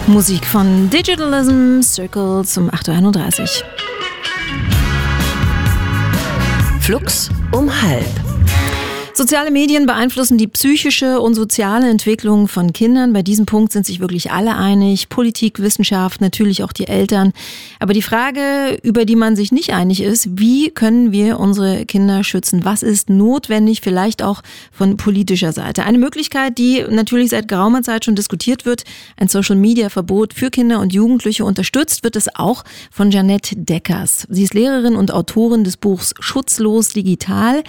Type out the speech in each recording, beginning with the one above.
Musik von Digitalism Circles um 8.31 Uhr. Flux um 12:30. Soziale Medien beeinflussen die psychische und soziale Entwicklung von Kindern. Bei diesem Punkt sind sich wirklich alle einig. Politik, Wissenschaft, natürlich auch die Eltern. Aber die Frage, über die man sich nicht einig ist, wie können wir unsere Kinder schützen? Was ist notwendig, vielleicht auch von politischer Seite? Eine Möglichkeit, die natürlich seit geraumer Zeit schon diskutiert wird, ein Social-Media-Verbot für Kinder und Jugendliche. Unterstützt wird es auch von Jeanette Deckers. Sie ist Lehrerin und Autorin des Buchs Schutzlos digital.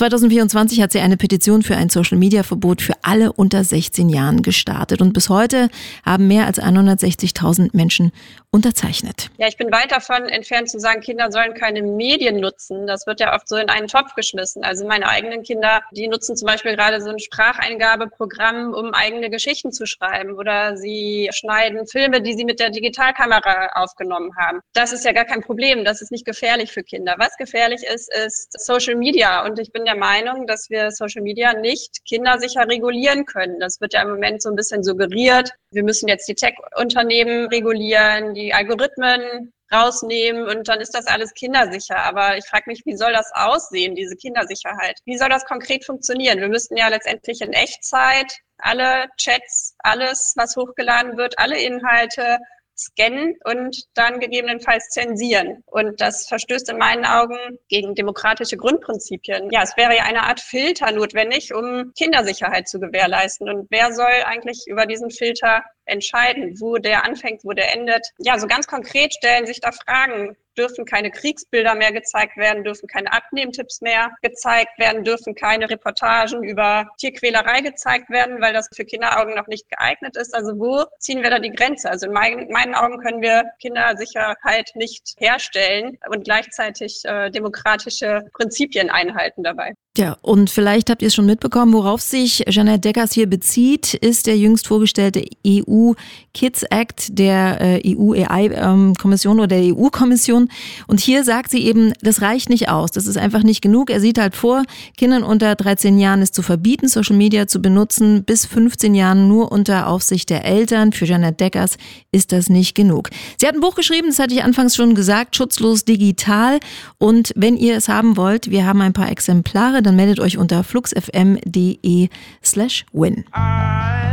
2024 hat sie eine Petition für ein Social-Media-Verbot für alle unter 16 Jahren gestartet. Und bis heute haben mehr als 160.000 Menschen unterzeichnet. Ja, ich bin weit davon entfernt zu sagen, Kinder sollen keine Medien nutzen. Das wird ja oft so in einen Topf geschmissen. Also meine eigenen Kinder, die nutzen zum Beispiel gerade so ein Spracheingabeprogramm, um eigene Geschichten zu schreiben. Oder sie schneiden Filme, die sie mit der Digitalkamera aufgenommen haben. Das ist ja gar kein Problem. Das ist nicht gefährlich für Kinder. Was gefährlich ist, ist Social Media. Und ich bin der Meinung, dass wir Social Media nicht kindersicher regulieren können. Das wird ja im Moment so ein bisschen suggeriert. Wir müssen jetzt die Tech-Unternehmen regulieren, die Algorithmen rausnehmen und dann ist das alles kindersicher. Aber ich frage mich, wie soll das aussehen, diese Kindersicherheit? Wie soll das konkret funktionieren? Wir müssten ja letztendlich in Echtzeit alle Chats, alles, was hochgeladen wird, alle Inhalte scannen und dann gegebenenfalls zensieren. Und das verstößt in meinen Augen gegen demokratische Grundprinzipien. Ja, es wäre ja eine Art Filter notwendig, um Kindersicherheit zu gewährleisten. Und wer soll eigentlich über diesen Filter entscheiden, wo der anfängt, wo der endet? Ja, so ganz konkret stellen sich da Fragen. Dürfen keine Kriegsbilder mehr gezeigt werden, dürfen keine Abnehmtipps mehr gezeigt werden, dürfen keine Reportagen über Tierquälerei gezeigt werden, weil das für Kinderaugen noch nicht geeignet ist. Also wo ziehen wir da die Grenze? Also in meinen Augen können wir Kindersicherheit nicht herstellen und gleichzeitig demokratische Prinzipien einhalten dabei. Ja, und vielleicht habt ihr es schon mitbekommen, worauf sich Jeanette Deckers hier bezieht, ist der jüngst vorgestellte EU Kids Act der EU-AI-Kommission oder der EU-Kommission. Und hier sagt sie eben, das reicht nicht aus, das ist einfach nicht genug. Er sieht halt vor, Kindern unter 13 Jahren es zu verbieten, Social Media zu benutzen, bis 15 Jahren nur unter Aufsicht der Eltern. Für Jeanette Deckers ist das nicht genug. Sie hat ein Buch geschrieben, das hatte ich anfangs schon gesagt, Schutzlos digital. Und wenn ihr es haben wollt, wir haben ein paar Exemplare, dann meldet euch unter fluxfm.de/win.